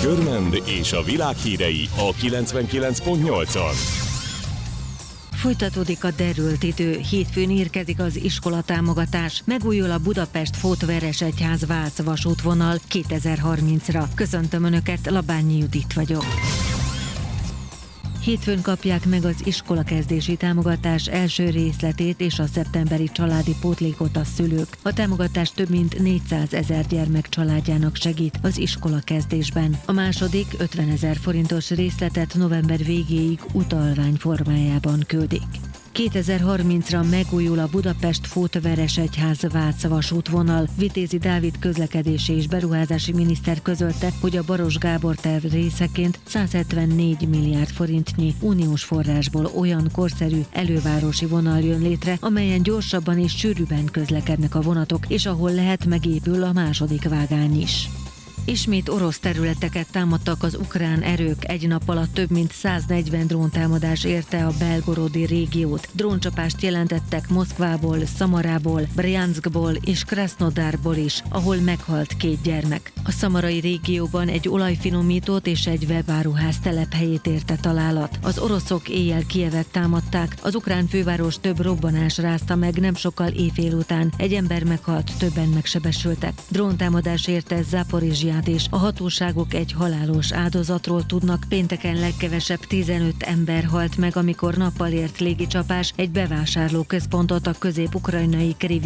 Körmend és a világ hírei a 99.8-on. Folytatódik a derült idő, hétfőn érkezik az iskolatámogatás, megújul a Budapest-Fót-Veresegyház-Vác vasútvonal 2030-ra. Köszöntöm Önöket, Labányi Judit vagyok. Hétfőn kapják meg az iskolakezdési támogatás első részletét és a szeptemberi családi pótlékot a szülők. A támogatás több mint 400 000 gyermek családjának segít az iskolakezdésben. A második 50 000 forintos részletet november végéig utalvány formájában küldik. 2030-ra megújul a Budapest-Fót-Veresegyház-Vác vasútvonal. Vitézi Dávid közlekedési és beruházási miniszter közölte, hogy a Baross Gábor terv részeként 174 milliárd forintnyi uniós forrásból olyan korszerű elővárosi vonal jön létre, amelyen gyorsabban és sűrűbben közlekednek a vonatok, és ahol lehet, megépül a második vágány is. Ismét orosz területeket támadtak az ukrán erők, egy nap alatt több mint 140 dróntámadás érte a Belgorodi régiót. Dróncsapást jelentettek Moszkvából, Szamarából, Brjanskból és Krasznodárból is, ahol meghalt 2 gyermek. A szamarai régióban egy olajfinomítót és egy webáruház telephelyét érte találat. Az oroszok éjjel Kijevet támadták, az ukrán főváros több robbanás rázta meg, nem sokkal éjfél után. Egy ember meghalt, többen megsebesültek. Dróntámadás érte Zaporizsját, és a hatóságok egy halálos áldozatról tudnak. Pénteken legkevesebb 15 ember halt meg, amikor nappal ért légicsapás egy bevásárlóközpontot a közép-ukrajnai